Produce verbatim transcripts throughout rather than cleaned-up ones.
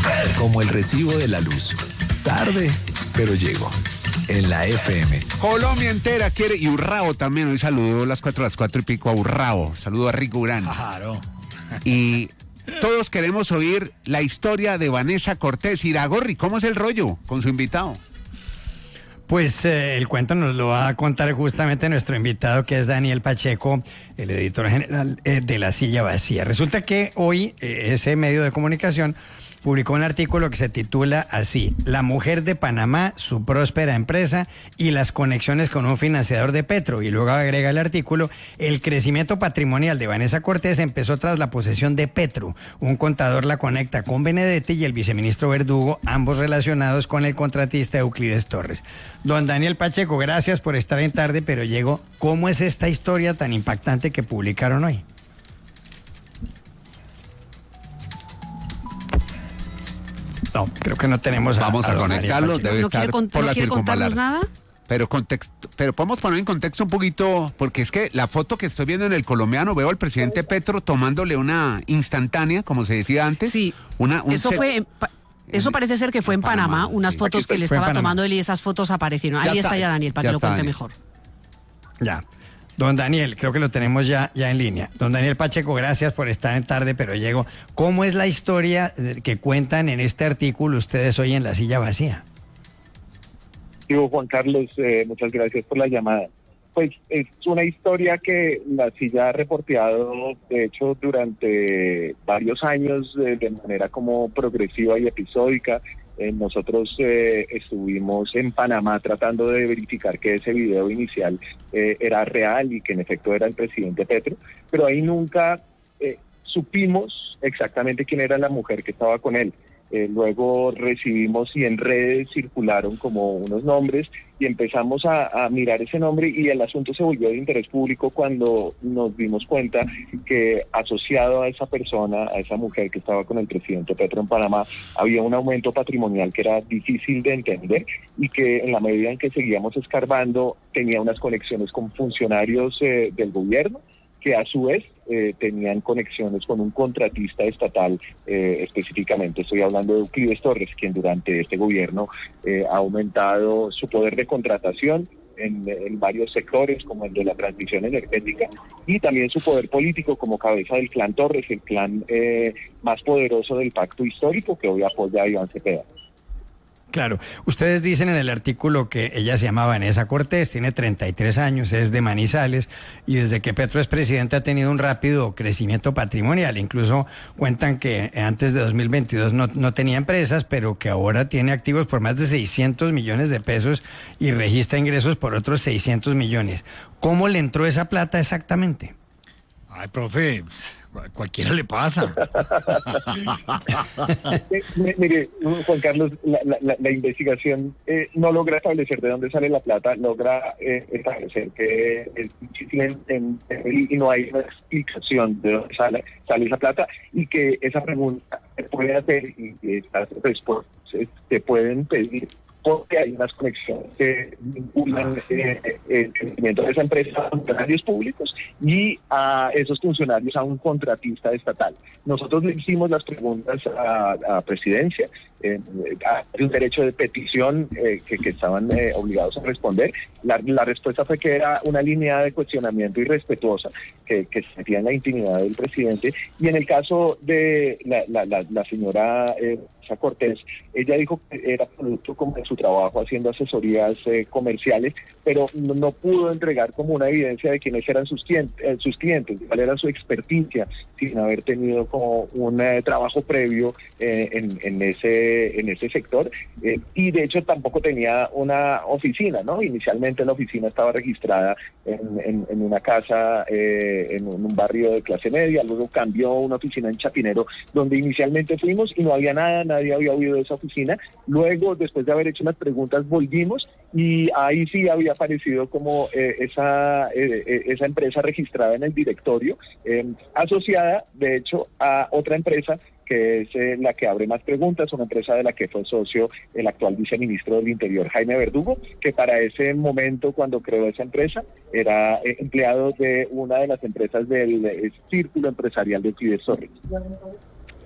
Como el recibo de la luz. Tarde, pero llego. En la F M. Colombia entera quiere, y Urrao también, hoy saludó a las cuatro, a las cuatro y pico a Urrao, saludo a Rico Urán. Claro. Y todos queremos oír la historia de Vanessa Cortés. Iragorri, ¿cómo es el rollo con su invitado? Pues eh, el cuento nos lo va a contar justamente nuestro invitado, que es Daniel Pacheco, el editor general eh, de La Silla Vacía. Resulta que hoy eh, ese medio de comunicación publicó un artículo que se titula así: La mujer de Panamá, su próspera empresa y las conexiones con un financiador de Petro. Y luego agrega el artículo: el crecimiento patrimonial de Vanessa Cortés empezó tras la posesión de Petro. Un contador la conecta con Benedetti y el viceministro Verdugo, ambos relacionados con el contratista Euclides Torres. Don Daniel Pacheco, gracias por estar en Tarde, pero llego. ¿Cómo es esta historia tan impactante que publicaron hoy? No, creo que no tenemos a, Vamos a, a conectarlo, debe ¿No estar quiere, por ¿no la quiere contarnos nada? Pero, contexto, pero podemos poner en contexto un poquito, porque es que la foto que estoy viendo en El Colombiano, veo al presidente Petro tomándole una instantánea, como se decía antes. Sí, una, un eso set, fue... En, eso parece ser que fue en Panamá, Panamá unas sí. fotos que le estaba tomando él y esas fotos aparecieron. Ahí está, está ya Daniel, para que lo cuente Daniel. mejor. Ya. Don Daniel, creo que lo tenemos ya, ya en línea. Don Daniel Pacheco, gracias por estar en Tarde, pero llego. ¿Cómo es la historia que cuentan en este artículo ustedes hoy en La Silla Vacía? Digo, Juan Carlos, eh, muchas gracias por la llamada. Pues es una historia que La Silla ha reporteado, de hecho, durante varios años de, de manera como progresiva y episódica. Eh, nosotros eh, estuvimos en Panamá tratando de verificar que ese video inicial eh, era real y que en efecto era el presidente Petro, pero ahí nunca eh, supimos exactamente quién era la mujer que estaba con él. Eh, luego recibimos y en redes circularon como unos nombres y empezamos a, a mirar ese nombre y el asunto se volvió de interés público cuando nos dimos cuenta que asociado a esa persona, a esa mujer que estaba con el presidente Petro en Panamá, había un aumento patrimonial que era difícil de entender y que en la medida en que seguíamos escarbando tenía unas conexiones con funcionarios eh, del gobierno, que a su vez eh, tenían conexiones con un contratista estatal, eh, específicamente estoy hablando de Euclides Torres, quien durante este gobierno eh, ha aumentado su poder de contratación en, en varios sectores, como el de la transmisión energética, y también su poder político como cabeza del clan Torres, el clan eh, más poderoso del pacto histórico que hoy apoya a Iván Cepeda. Claro, ustedes dicen en el artículo que ella se llama Vanessa Cortés, tiene treinta y tres años, es de Manizales y desde que Petro es presidente ha tenido un rápido crecimiento patrimonial. Incluso cuentan que antes de dos mil veintidós no, no tenía empresas, pero que ahora tiene activos por más de seiscientos millones de pesos y registra ingresos por otros seiscientos millones. ¿Cómo le entró esa plata exactamente? Ay, profe, cualquiera le pasa. Mire, Juan Carlos, la, la, la investigación eh, no logra establecer de dónde sale la plata, logra eh, establecer que es difícil en, en, en, y no hay una explicación de dónde sale, sale esa plata y que esa pregunta se puede hacer y estas respuestas se pueden pedir porque hay unas conexiones que vinculan eh, el crecimiento de esa empresa a funcionarios públicos y a esos funcionarios a un contratista estatal. Nosotros le hicimos las preguntas a, a Presidencia, eh, hay un derecho de petición eh, que, que estaban eh, obligados a responder. La, la respuesta fue que era una línea de cuestionamiento irrespetuosa que, que se metía en la intimidad del presidente, y en el caso de la, la, la, la señora eh, Cortés, ella dijo que era producto como de su trabajo haciendo asesorías eh, comerciales, pero no, no pudo entregar como una evidencia de quiénes eran sus clientes, eh, sus clientes, cuál era su experticia, sin haber tenido como un eh, trabajo previo eh, en, en ese en ese sector, eh, y de hecho tampoco tenía una oficina, ¿no? Inicialmente la oficina estaba registrada en, en, en una casa eh, en un, un barrio de clase media, luego cambió a una oficina en Chapinero, donde inicialmente fuimos y no había nada, nadie había oído de esa oficina. Luego, después de haber hecho unas preguntas, volvimos y ahí sí había aparecido como eh, esa eh, esa empresa registrada en el directorio, eh, asociada de hecho a otra empresa que es eh, la que abre más preguntas, una empresa de la que fue socio el actual viceministro del Interior, Jaime Verdugo, que para ese momento, cuando creó esa empresa, era eh, empleado de una de las empresas del eh, círculo empresarial de Euclides Torres.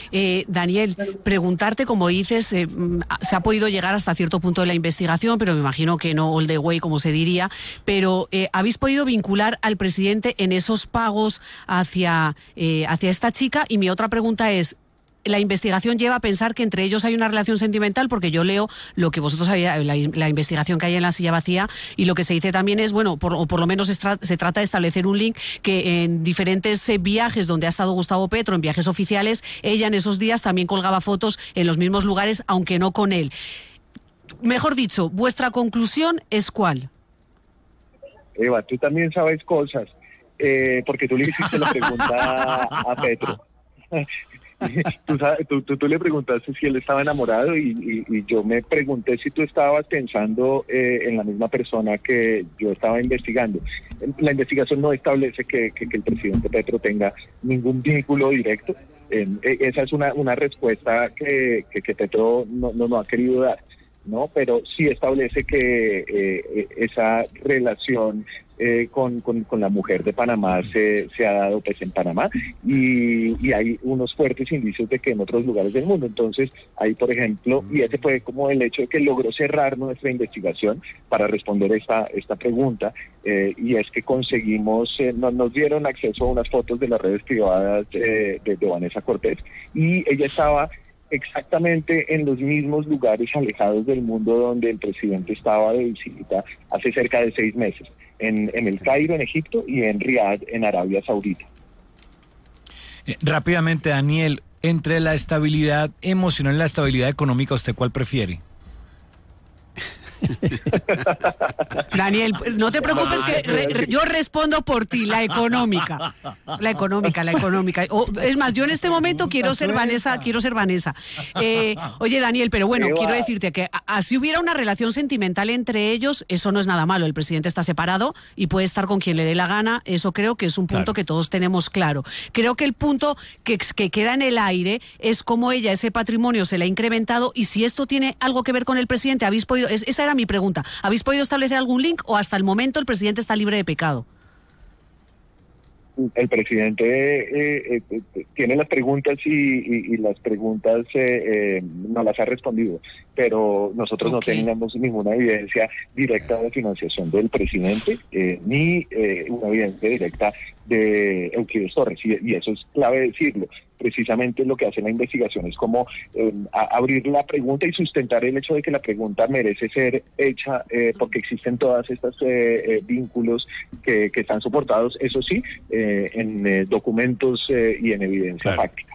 Eh, Daniel, preguntarte, como dices, eh, se ha podido llegar hasta cierto punto de la investigación, pero me imagino que no all the way, como se diría, pero eh, ¿habéis podido vincular al presidente en esos pagos hacia, eh, hacia esta chica? Y mi otra pregunta es, la investigación lleva a pensar que entre ellos hay una relación sentimental, porque yo leo lo que vosotros habéis, la, la investigación que hay en La Silla Vacía, y lo que se dice también es, bueno, por, o por lo menos se, tra se trata de establecer un link que en diferentes eh, viajes donde ha estado Gustavo Petro, en viajes oficiales, ella en esos días también colgaba fotos en los mismos lugares, aunque no con él. Mejor dicho, ¿vuestra conclusión es cuál? Eva, tú también sabes cosas, eh, porque tú le hiciste la pregunta a Petro. Tú, sabes, tú, tú, tú le preguntaste si él estaba enamorado y, y, y yo me pregunté si tú estabas pensando eh, en la misma persona que yo estaba investigando. La investigación no establece que, que, que el presidente Petro tenga ningún vínculo directo. Eh, esa es una, una respuesta que, que, que Petro no, no, no ha querido dar, ¿no? Pero sí establece que eh, esa relación Eh, con, con, con la mujer de Panamá se, se ha dado pues en Panamá y, y hay unos fuertes indicios de que en otros lugares del mundo. Entonces ahí, por ejemplo, y ese fue como el hecho de que logró cerrar nuestra investigación para responder esta esta pregunta, eh, y es que conseguimos, eh, nos, nos dieron acceso a unas fotos de las redes privadas eh, de, de Vanessa Cortés, y ella estaba exactamente en los mismos lugares alejados del mundo donde el presidente estaba de visita hace cerca de seis meses, en, en el Cairo, en Egipto, y en Riad, en Arabia Saudita. Eh, rápidamente, Daniel, entre la estabilidad emocional y la estabilidad económica, ¿usted cuál prefiere? Daniel, no te preocupes que re, re, yo respondo por ti, la económica, la económica, la económica. O, es más, yo en este momento quiero ser Vanessa, quiero ser Vanessa. Eh, oye, Daniel, pero bueno, quiero decirte que así hubiera una relación sentimental entre ellos, eso no es nada malo. El presidente está separado y puede estar con quien le dé la gana. Eso creo que es un punto claro. que todos tenemos claro. Creo que el punto que, que queda en el aire es cómo ella ese patrimonio se le ha incrementado, y si esto tiene algo que ver con el presidente. ¿Habéis podido? Es, esa era mi pregunta. ¿Habéis podido establecer algún link o hasta el momento el presidente está libre de pecado? El presidente eh, eh, eh, tiene las preguntas y, y, y las preguntas eh, eh, no las ha respondido, pero nosotros okay. no tenemos ninguna evidencia directa de financiación del presidente, eh, ni eh, una evidencia directa de Euclides Torres, y, y eso es clave decirlo. Precisamente lo que hace la investigación es como eh, a, abrir la pregunta y sustentar el hecho de que la pregunta merece ser hecha eh, porque existen todas estas eh, eh, vínculos que, que están soportados, eso sí, eh, en eh, documentos eh, y en evidencia claro. fáctica.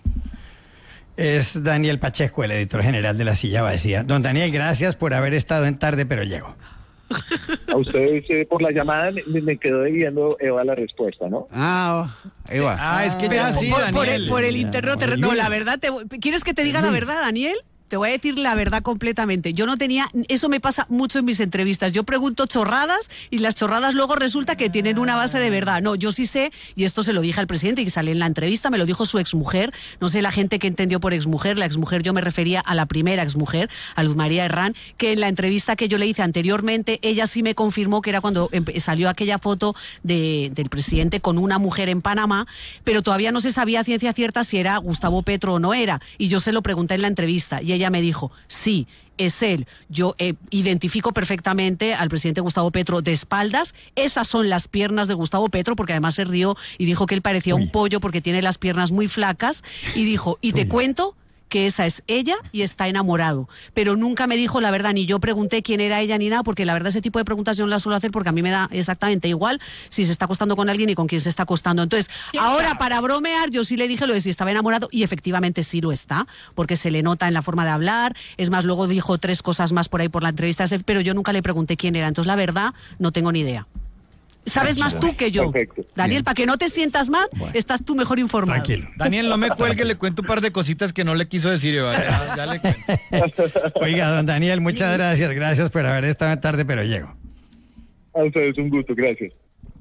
Es Daniel Pacheco, el editor general de La Silla Vacía. Don Daniel, gracias por haber estado en Tarde Pero Llego. A ustedes eh, por la llamada me, me quedó debiendo Eva la respuesta, ¿no? Ah, Eva. Ah, es que ya sí, por, Daniel. Por el, por el interno terreno. No, la verdad, te, ¿quieres que te diga la verdad, Daniel? Te voy a decir la verdad completamente. Yo no tenía, eso me pasa mucho en mis entrevistas. Yo pregunto chorradas y las chorradas luego resulta que tienen una base de verdad. No, yo sí sé, y esto se lo dije al presidente y sale en la entrevista, me lo dijo su exmujer. No sé la gente que entendió por exmujer. La exmujer, yo me refería a la primera exmujer, a Luz María Herrán, que en la entrevista que yo le hice anteriormente, ella sí me confirmó que era cuando salió aquella foto de, del presidente con una mujer en Panamá, pero todavía no se sabía a ciencia cierta si era Gustavo Petro o no era. Y yo se lo pregunté en la entrevista y ella me dijo, sí, es él. Yo eh, identifico perfectamente al presidente Gustavo Petro de espaldas. Esas son las piernas de Gustavo Petro, porque además se rió y dijo que él parecía Uy. un pollo porque tiene las piernas muy flacas. Y dijo, y te Uy. cuento que esa es ella y está enamorado. Pero nunca me dijo la verdad, ni yo pregunté quién era ella ni nada, porque la verdad ese tipo de preguntas yo no las suelo hacer porque a mí me da exactamente igual si se está acostando con alguien y con quién se está acostando. Entonces, ahora sabe? para bromear, yo sí le dije lo de si estaba enamorado, y efectivamente sí lo está, porque se le nota en la forma de hablar. Es más, luego dijo tres cosas más por ahí por la entrevista, pero yo nunca le pregunté quién era. Entonces, la verdad, no tengo ni idea. Sabes más tú que yo. Perfecto. Daniel, Bien. para que no te sientas mal, bueno. estás tú mejor informado. Tranquilo. Daniel, no me cuelgue, le cuento un par de cositas que no le quiso decir. Ya, ya le cuento. Oiga, don Daniel, muchas gracias. Gracias por haber estado en Tarde Pero Llego. A ustedes un gusto, gracias.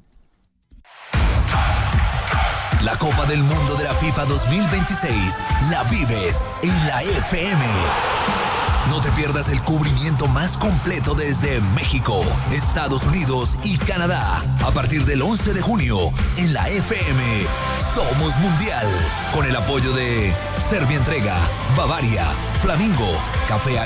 La Copa del Mundo de la FIFA dos mil veintiséis la vives en la F M. No te pierdas el cubrimiento más completo desde México, Estados Unidos y Canadá. A partir del once de junio en la F M. Somos Mundial. Con el apoyo de Servientrega, Bavaria, Flamingo, Café